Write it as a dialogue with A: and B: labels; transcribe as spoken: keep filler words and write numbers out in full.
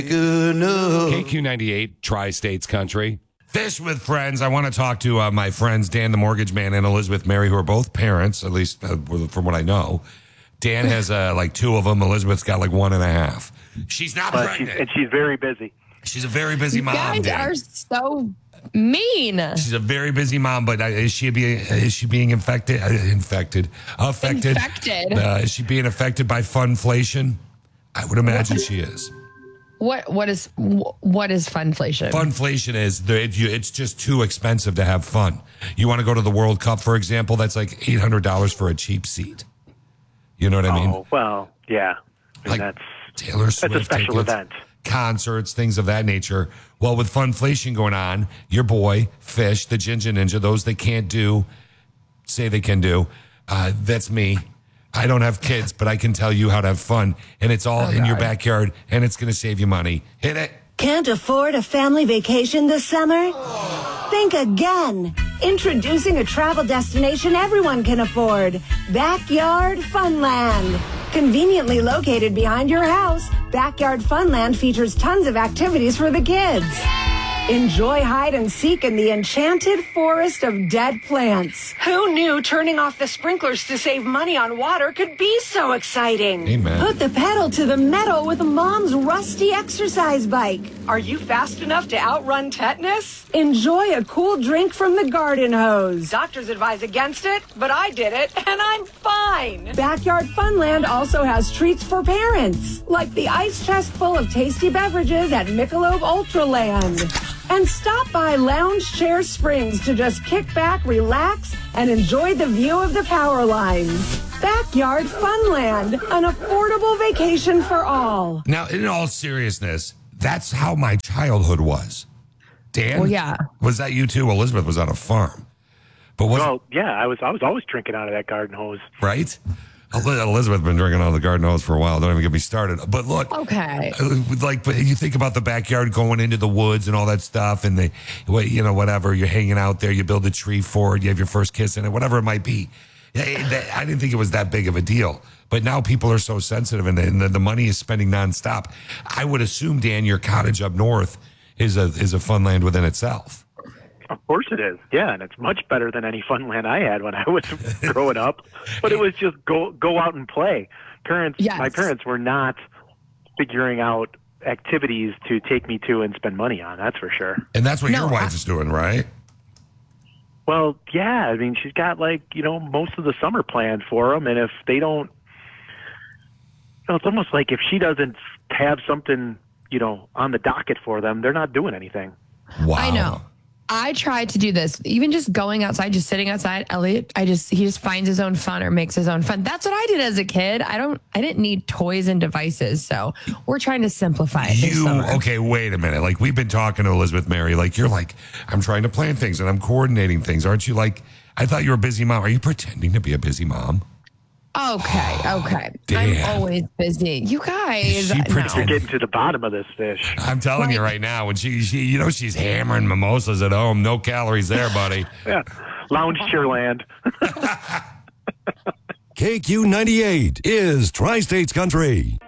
A: K Q ninety-eight, Tri-States Country. Fish with Friends. I want to talk to uh, my friends, Dan the Mortgage Man and Elizabeth Mary, who are both parents, at least uh, from what I know. Dan has uh, like two of them. Elizabeth's got like one and a half. She's not
B: but
A: pregnant.
B: She's, and she's very busy.
A: She's a very busy
C: You
A: mom,
C: guys
A: Dan.
C: are so mean.
A: She's a very busy mom, but uh, is she being is she being infected? Uh, infected, affected.
C: Infected.
A: Uh, is she being affected by funflation? I would imagine she is.
C: What what is what is funflation?
A: Funflation is the, it, you, it's just too expensive to have fun. You want to go to the World Cup, for example? That's like eight hundred dollars for a cheap seat. You know what I mean?
B: Oh well, yeah. I mean,
A: Like
B: that's
A: Taylor Swift
B: that's a special
A: tickets,
B: event.
A: concerts, things of that nature. Well, with funflation going on, your boy Fish, the Ginger Ninja, those that can't do, say they can do. Uh, that's me. I don't have kids, but I can tell you how to have fun, and it's all
C: Oh,
A: in your
C: God.
A: backyard, and it's going to save you money. Hit it.
D: Can't afford a family vacation this summer? Think again. Introducing a travel destination everyone can afford. Backyard Funland. Conveniently located behind your house, Backyard Funland features tons of activities for the kids. Enjoy hide and seek in the enchanted forest of dead plants. Who knew turning off the sprinklers to save money on water could be so exciting?
A: Amen.
D: Put the pedal to the metal with Mom's rusty exercise bike. Are you fast enough to outrun tetanus? Enjoy a cool drink from the garden hose. Doctors advise against it, but I did it, and I'm fine. Backyard Funland also has treats for parents, like the ice chest full of tasty beverages at Michelob Ultraland. And stop by Lounge Chair Springs to just kick back, relax, and enjoy the view of the power lines. Backyard Funland, an affordable vacation for all.
A: Now, in all seriousness, that's how my childhood was. Dan?
C: Well, yeah.
A: Was that you too? Elizabeth was on a farm. But was
B: Well, yeah, I was I was always drinking out of that garden hose.
A: right? El- Elizabeth been drinking out of the garden hose for a while. Don't even get me started. But look,
C: Okay.
A: uh, like, but you think about the backyard going into the woods and all that stuff, and the, what- you know, whatever, you're hanging out there, you build a tree for it, you have your first kiss in it, whatever it might be. Yeah, it- that- I didn't think it was that big of a deal. But now people are so sensitive, and the, and the, the money is spending nonstop. I would assume, Dan, your cottage up north is a is a fun land within itself.
B: Of course it is. Yeah, and it's much better than any fun land I had when I was growing up. But it was just go go out and play. Parents,
C: Yes.
B: my parents were not figuring out activities to take me to and spend money on. That's for sure.
A: And that's what
C: No,
A: your wife
C: I-
A: is doing, right?
B: Well, yeah. I mean, she's got like you know most of the summer planned for them, and if they don't, you know, it's almost like if she doesn't have something you know on the docket for them, they're not doing anything.
A: Wow.
C: I know. I tried to do this, even just going outside, just sitting outside. Elliot, I just he just finds his own fun or makes his own fun. That's what I did as a kid. I don't, I didn't need toys and devices, so we're trying to simplify it. this
A: You
C: summer.
A: okay? Wait a minute. Like we've been talking to Elizabeth Mary. Like you're like, I'm trying to plan things and I'm coordinating things. Aren't you? Like I thought you were a busy mom. Are you pretending to be a busy mom?
C: Okay, okay.
A: Damn.
C: I'm always busy. You guys,
A: She
C: no.
A: pretend-
B: You're getting to the bottom of this fish.
A: I'm telling you
C: Like-
A: right now. When she, she, you know, she's hammering mimosas at home. No calories there, buddy.
B: Yeah, lounge chair land.
E: K Q ninety-eight is Tri-States Country.